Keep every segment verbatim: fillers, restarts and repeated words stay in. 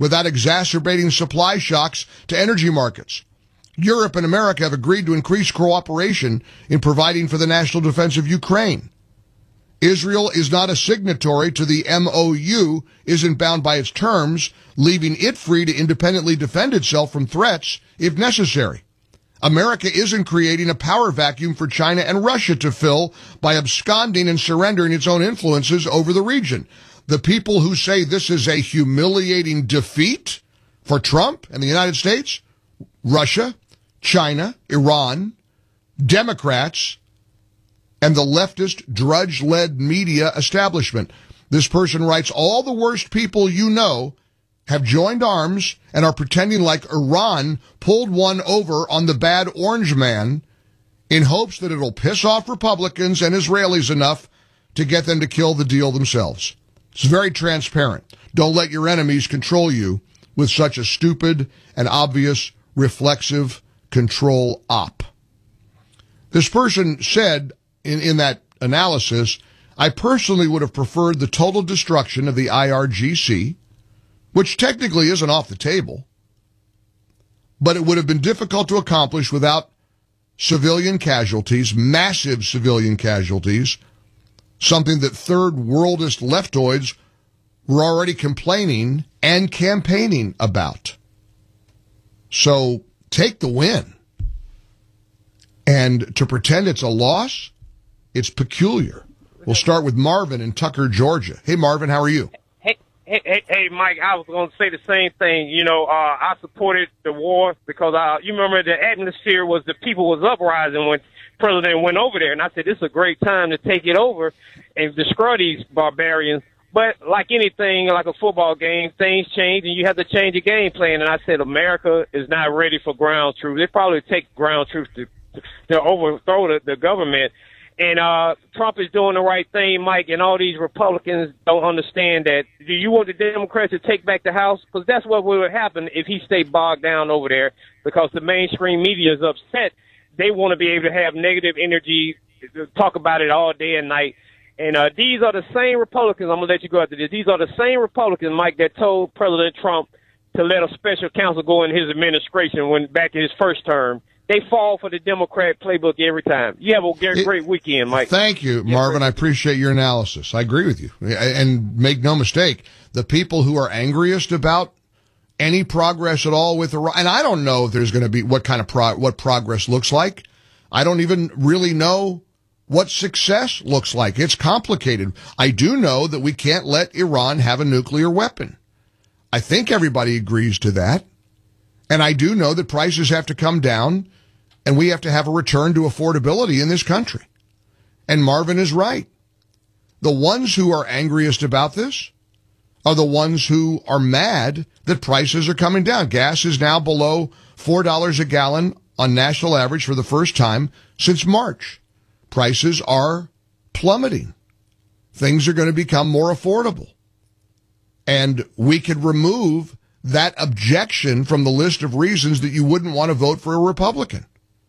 without exacerbating supply shocks to energy markets. Europe and America have agreed to increase cooperation in providing for the national defense of Ukraine. Israel is not a signatory to the M O U, isn't bound by its terms, leaving it free to independently defend itself from threats if necessary. America isn't creating a power vacuum for China and Russia to fill by absconding and surrendering its own influences over the region. The people who say this is a humiliating defeat for Trump and the United States, Russia, China, Iran, Democrats, and the leftist drudge-led media establishment. This person writes, all the worst people you know have joined arms and are pretending like Iran pulled one over on the bad orange man in hopes that it'll piss off Republicans and Israelis enough to get them to kill the deal themselves. It's very transparent. Don't let your enemies control you with such a stupid and obvious reflexive control op. This person said in, in that analysis, I personally would have preferred the total destruction of the I R G C, which technically isn't off the table, but it would have been difficult to accomplish without civilian casualties, massive civilian casualties, something that third worldist leftoids were already complaining and campaigning about. So take the win. And to pretend it's a loss, it's peculiar. We'll start with Marvin in Tucker, Georgia. Hey, Marvin, how are you? Hey, hey, hey, hey Mike, I was going to say the same thing. You know, uh, I supported the war because uh, you remember the atmosphere was the people was uprising when President went over there. And I said, this is a great time to take it over and destroy these barbarians. But like anything, like a football game, things change and you have to change your game plan. And I said, America is not ready for ground truth. They probably take ground truth to, to overthrow the, the government. And uh, Trump is doing the right thing, Mike, and all these Republicans don't understand that. Do you want the Democrats to take back the House? Because that's what would happen if he stayed bogged down over there, because the mainstream media is upset. They want to be able to have negative energy, talk about it all day and night. And uh, these are the same Republicans, I'm going to let you go after this, these are the same Republicans, Mike, that told President Trump to let a special counsel go in his administration when back in his first term. They fall for the Democrat playbook every time. You have a great, great weekend, Mike. Thank you, Marvin. I appreciate your analysis. I agree with you. And make no mistake, the people who are angriest about any progress at all with Iran, and I don't know if there's going to be what kind of pro, what progress looks like. I don't even really know what success looks like. It's complicated. I do know that we can't let Iran have a nuclear weapon. I think everybody agrees to that. And I do know that prices have to come down and we have to have a return to affordability in this country. And Marvin is right. The ones who are angriest about this are the ones who are mad that prices are coming down. Gas is now below four dollars a gallon on national average for the first time since March. Prices are plummeting. Things are going to become more affordable. And we could remove that objection from the list of reasons that you wouldn't want to vote for a Republican.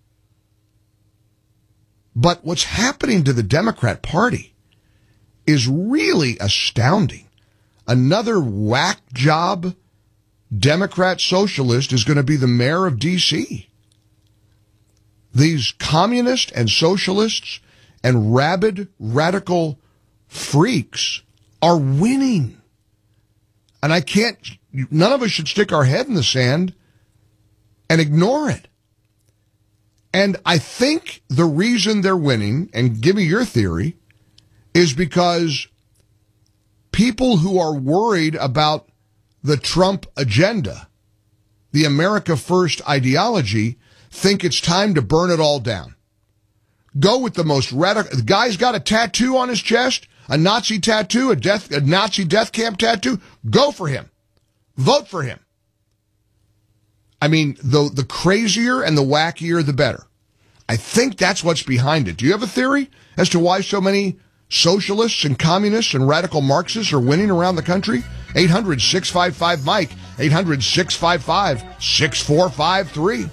But what's happening to the Democrat Party is really astounding. Another whack job Democrat socialist is going to be the mayor of D C These communists and socialists and rabid radical freaks are winning. And I can't, none of us should stick our head in the sand and ignore it. And I think the reason they're winning, and give me your theory, is because people who are worried about the Trump agenda, the America First ideology, think it's time to burn it all down. Go with the most radical. The guy's got a tattoo on his chest, a Nazi tattoo, a death, a Nazi death camp tattoo. Go for him. Vote for him. I mean, the the crazier and the wackier, the better. I think that's what's behind it. Do you have a theory as to why so many socialists and communists and radical Marxists are winning around the country? eight hundred, six five five, Mike, eight hundred, six five five, six four five three.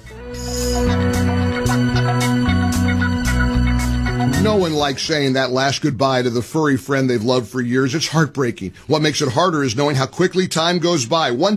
No one likes saying that last goodbye to the furry friend they've loved for years. It's heartbreaking. What makes it harder is knowing how quickly time goes by. One